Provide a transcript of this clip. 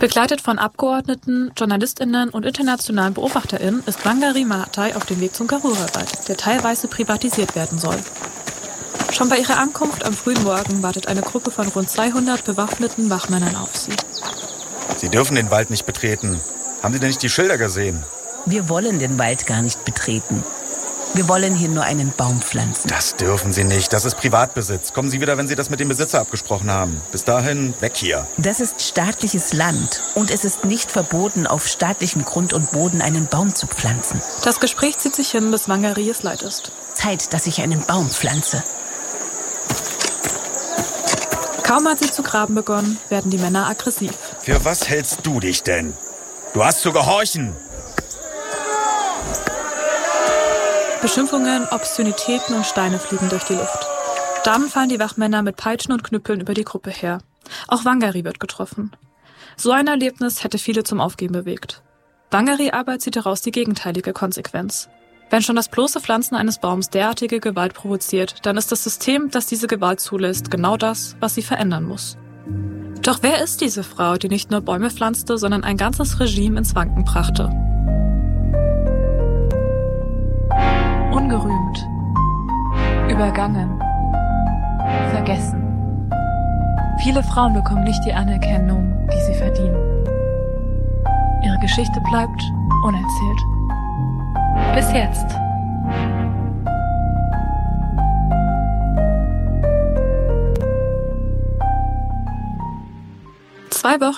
Begleitet von Abgeordneten, JournalistInnen und internationalen BeobachterInnen ist Wangari Maathai auf dem Weg zum Karura-Wald, der teilweise privatisiert werden soll. Schon bei ihrer Ankunft am frühen Morgen wartet eine Gruppe von rund 200 bewaffneten Wachmännern auf sie. Sie dürfen den Wald nicht betreten. Haben Sie denn nicht die Schilder gesehen? Wir wollen den Wald gar nicht betreten. Wir wollen hier nur einen Baum pflanzen. Das dürfen Sie nicht. Das ist Privatbesitz. Kommen Sie wieder, wenn Sie das mit dem Besitzer abgesprochen haben. Bis dahin, weg hier. Das ist staatliches Land und es ist nicht verboten, auf staatlichem Grund und Boden einen Baum zu pflanzen. Das Gespräch zieht sich hin, bis Wangari es leid ist. Zeit, dass ich einen Baum pflanze. Kaum hat sie zu graben begonnen, werden die Männer aggressiv. Für was hältst du dich denn? Du hast zu gehorchen. Beschimpfungen, Obszönitäten und Steine fliegen durch die Luft. Dann fallen die Wachmänner mit Peitschen und Knüppeln über die Gruppe her. Auch Wangari wird getroffen. So ein Erlebnis hätte viele zum Aufgeben bewegt. Wangari aber zieht daraus die gegenteilige Konsequenz. Wenn schon das bloße Pflanzen eines Baums derartige Gewalt provoziert, dann ist das System, das diese Gewalt zulässt, genau das, was sie verändern muss. Doch wer ist diese Frau, die nicht nur Bäume pflanzte, sondern ein ganzes Regime ins Wanken brachte? Ungerühmt, übergangen, vergessen. Viele Frauen bekommen nicht die Anerkennung, die sie verdienen. Ihre Geschichte bleibt unerzählt. Bis jetzt. Zwei Wochen